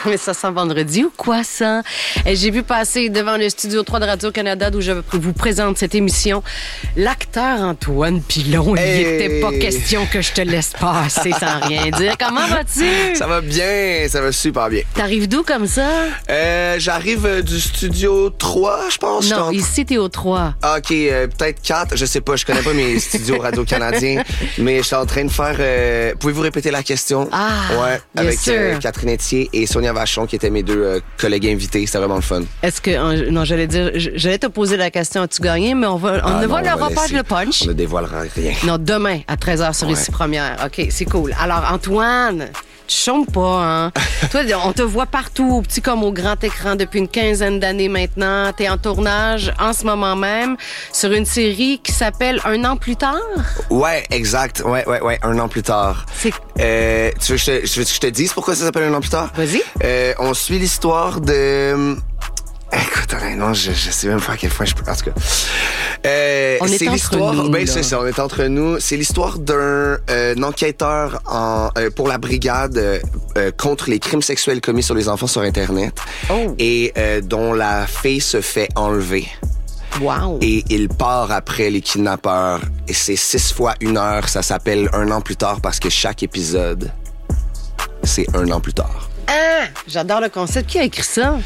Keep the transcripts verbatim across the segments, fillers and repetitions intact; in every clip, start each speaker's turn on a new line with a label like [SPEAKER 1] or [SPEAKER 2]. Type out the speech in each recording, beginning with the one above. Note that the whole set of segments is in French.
[SPEAKER 1] Mais ça sent vendredi ou quoi, ça? Et j'ai vu passer devant le studio trois de Radio-Canada d'où je vous présente cette émission l'acteur Antoine Pilon.
[SPEAKER 2] Hey.
[SPEAKER 1] Il n'était pas question que je te laisse passer sans rien dire. Comment vas-tu?
[SPEAKER 2] Ça va bien, ça va super bien.
[SPEAKER 1] T'arrives d'où comme ça?
[SPEAKER 2] Euh, j'arrive euh, du studio trois, je pense.
[SPEAKER 1] Non,
[SPEAKER 2] en...
[SPEAKER 1] ici, t'es au trois.
[SPEAKER 2] Ah, OK, euh, peut-être quatre, je sais pas, je connais pas mes studios radio-canadiens, mais je suis en train de faire... Euh... Pouvez-vous répéter la question?
[SPEAKER 1] Ah,
[SPEAKER 2] ouais,
[SPEAKER 1] bien
[SPEAKER 2] avec
[SPEAKER 1] sûr.
[SPEAKER 2] euh, Catherine Etier et Sonia Vachon, qui étaient mes deux euh, collègues invités. C'était vraiment le fun.
[SPEAKER 1] Est-ce que... euh, non, j'allais dire... J'allais te poser la question, as-tu gagné? Mais on va... On
[SPEAKER 2] Ah,
[SPEAKER 1] ne
[SPEAKER 2] non,
[SPEAKER 1] va leur
[SPEAKER 2] va
[SPEAKER 1] pas
[SPEAKER 2] laisser.
[SPEAKER 1] le punch.
[SPEAKER 2] On ne dévoilera rien.
[SPEAKER 1] Non, demain, à treize heures sur
[SPEAKER 2] Ouais.
[SPEAKER 1] Ici Première. OK, c'est cool. Alors, Antoine, tu chômes pas, hein? Toi, on te voit partout, au petit comme au grand écran, depuis une quinzaine d'années maintenant. T'es en tournage en ce moment même sur une série qui s'appelle Un an plus tard.
[SPEAKER 2] Ouais, exact. Ouais, ouais, ouais. Un an plus tard.
[SPEAKER 1] C'est...
[SPEAKER 2] Euh, tu veux que je te, je veux que je te dise pourquoi ça s'appelle Un an plus tard?
[SPEAKER 1] Vas-y.
[SPEAKER 2] Euh, on suit l'histoire de... Écoute, non, je, je sais même pas à quel point je peux... En tout cas, euh,
[SPEAKER 1] On est
[SPEAKER 2] c'est
[SPEAKER 1] entre
[SPEAKER 2] l'histoire...
[SPEAKER 1] nous,
[SPEAKER 2] Ben,
[SPEAKER 1] là.
[SPEAKER 2] c'est ça, on est entre nous. C'est l'histoire d'un euh, un enquêteur en, euh, pour la brigade euh, euh, contre les crimes sexuels commis sur les enfants sur Internet.
[SPEAKER 1] Oh.
[SPEAKER 2] Et euh, dont la fille se fait enlever.
[SPEAKER 1] Wow.
[SPEAKER 2] Et il part après les kidnappeurs. Et c'est six fois une heure. Ça s'appelle Un an plus tard parce que chaque épisode, c'est un an plus tard.
[SPEAKER 1] Ah, j'adore le concept. Qui a écrit ça?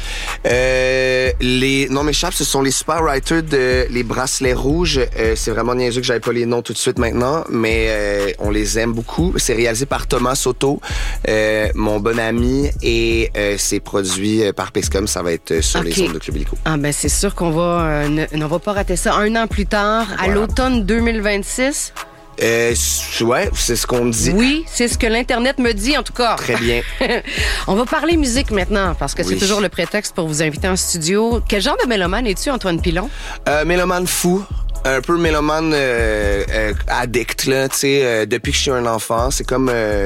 [SPEAKER 2] Euh, les non m'échappe, ce sont les super writers de Les Bracelets Rouges. Euh, c'est vraiment niaiseux que j'avais pas les noms tout de suite maintenant, mais euh, on les aime beaucoup. C'est réalisé par Thomas Soto, euh, mon bon ami, et euh, c'est produit par Pixcom. Ça va être sur
[SPEAKER 1] Ok.
[SPEAKER 2] les ondes de Club Illico.
[SPEAKER 1] Ah, ben c'est sûr qu'on va, euh, ne, on va pas rater ça. Un an plus tard, à
[SPEAKER 2] Voilà.
[SPEAKER 1] l'automne deux mille vingt-six.
[SPEAKER 2] Euh, ouais, c'est ce qu'on dit.
[SPEAKER 1] Oui, c'est ce que l'Internet me dit, en tout cas.
[SPEAKER 2] Très bien.
[SPEAKER 1] On va parler musique maintenant, parce que
[SPEAKER 2] Oui.
[SPEAKER 1] c'est toujours le prétexte pour vous inviter en studio. Quel genre de mélomane es-tu, Antoine Pilon?
[SPEAKER 2] Euh, mélomane fou. Un peu mélomane euh, euh, addict, là, tu sais, euh, depuis que je suis un enfant. C'est comme... Euh,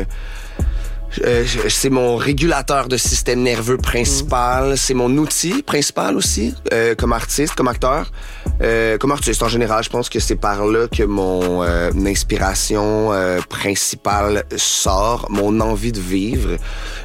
[SPEAKER 2] euh, c'est mon régulateur de système nerveux principal.
[SPEAKER 1] Mm.
[SPEAKER 2] C'est mon outil principal aussi, euh, comme artiste, comme acteur. Euh, comme artiste en général, je pense que c'est par là que mon euh, inspiration euh, principale sort, mon envie de vivre.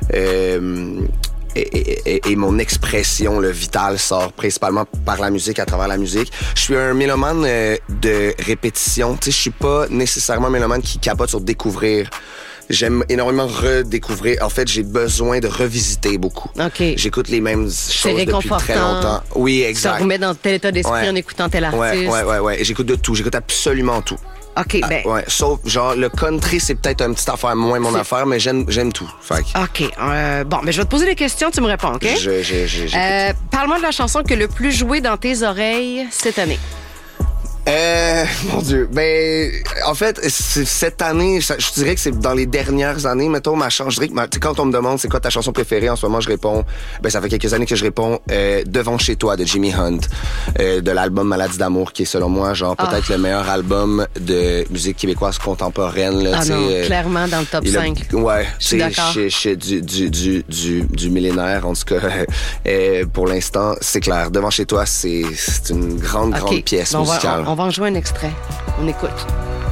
[SPEAKER 2] Euh, Et, et, et, et mon expression, le vital, sort principalement par la musique, à travers la musique. Je suis un mélomane euh, de répétition. Tu sais, je suis pas nécessairement un mélomane qui capote sur découvrir. J'aime énormément redécouvrir. En fait, j'ai besoin de revisiter beaucoup.
[SPEAKER 1] OK.
[SPEAKER 2] J'écoute les mêmes choses depuis très longtemps. Oui,
[SPEAKER 1] Tu te
[SPEAKER 2] exact.
[SPEAKER 1] remets dans tel état d'esprit
[SPEAKER 2] Ouais.
[SPEAKER 1] en écoutant tel artiste.
[SPEAKER 2] Ouais, ouais, ouais, ouais. Et j'écoute de tout. J'écoute absolument tout.
[SPEAKER 1] OK, ben...
[SPEAKER 2] Ah, ouais, sauf, genre, le country, c'est peut-être une petite affaire, moins mon
[SPEAKER 1] C'est-
[SPEAKER 2] affaire, mais j'aime, j'aime tout. Fait que
[SPEAKER 1] OK. euh, bon, mais je vais te poser des questions, tu me réponds, OK?
[SPEAKER 2] je, je, je, j'écoute.
[SPEAKER 1] Euh, parle-moi de la chanson qui a le plus joué dans tes oreilles cette année.
[SPEAKER 2] Euh, mon Dieu. Ben, en fait, c'est- cette année, ça- je dirais que c'est dans les dernières années, mettons, ma chanson, je dirais que ma- tu sais, quand on me demande c'est quoi ta chanson préférée, en ce moment, je réponds, ben, ça fait quelques années que je réponds, euh, Devant chez toi de Jimmy Hunt, euh, de l'album Maladie d'amour, qui est, selon moi, genre, peut-être
[SPEAKER 1] Ah.
[SPEAKER 2] le meilleur album de musique québécoise contemporaine, là,
[SPEAKER 1] Ah
[SPEAKER 2] tu sais,
[SPEAKER 1] non,
[SPEAKER 2] euh,
[SPEAKER 1] clairement dans le top
[SPEAKER 2] il a-
[SPEAKER 1] cinq.
[SPEAKER 2] Ouais,
[SPEAKER 1] Je suis
[SPEAKER 2] c'est
[SPEAKER 1] d'accord.
[SPEAKER 2] chez- chez du, du, du, du, du millénaire, en tout cas. Euh, pour l'instant, c'est clair. Devant chez toi, c'est c'est une grande, grande
[SPEAKER 1] OK.
[SPEAKER 2] pièce
[SPEAKER 1] Bon, on va-
[SPEAKER 2] musicale.
[SPEAKER 1] On, on va en jouer un extrait. On écoute.